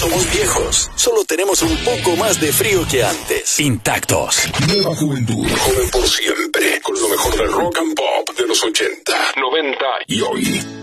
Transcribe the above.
somos viejos, solo tenemos un poco más de frío que antes. Intactos. Nueva juventud, joven por siempre, con lo mejor del rock and pop de los 80, 90 y hoy.